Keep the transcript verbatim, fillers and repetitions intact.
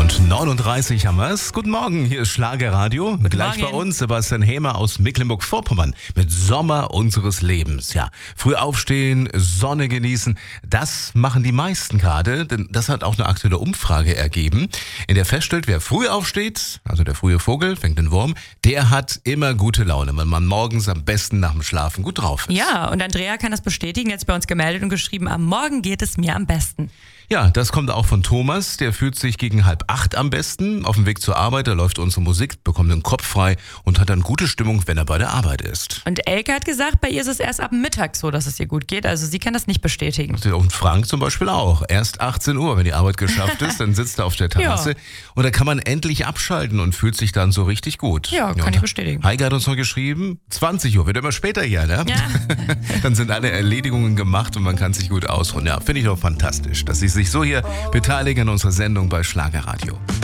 und neununddreißig haben wir es. Guten Morgen, hier ist Schlagerradio. Guten Gleich Morgen. bei uns Sebastian Hämer aus Mecklenburg-Vorpommern mit Sommer unseres Lebens. Ja, früh aufstehen, Sonne genießen, das machen die meisten gerade, denn das hat auch eine aktuelle Umfrage ergeben, in der feststellt, wer früh aufsteht, also der frühe Vogel, fängt den Wurm, der hat immer gute Laune, weil man morgens am besten nach dem Schlafen gut drauf ist. Ja, und Andrea kann das bestätigen, jetzt bei uns gemeldet und geschrieben, am Morgen geht es mir am besten. Ja, das kommt auch von Thomas, der fühlt sich gegen halb acht am besten. Auf dem Weg zur Arbeit, da läuft unsere Musik, bekommt den Kopf frei und hat dann gute Stimmung, wenn er bei der Arbeit ist. Und Elke hat gesagt, bei ihr ist es erst ab Mittag so, dass es ihr gut geht, also sie kann das nicht bestätigen. Und Frank zum Beispiel auch. Erst achtzehn Uhr, wenn die Arbeit geschafft ist, dann sitzt er auf der Terrasse Ja. und da kann man endlich abschalten und fühlt sich dann so richtig gut. Ja, kann und ich bestätigen. Heike hat uns noch geschrieben, zwanzig Uhr, wird immer später hier, ne? Ja. Dann sind alle Erledigungen gemacht und man kann sich gut ausruhen. Ja, finde ich doch fantastisch, dass Sie sich so hier beteiligen an unserer Sendung bei Schlagerradio.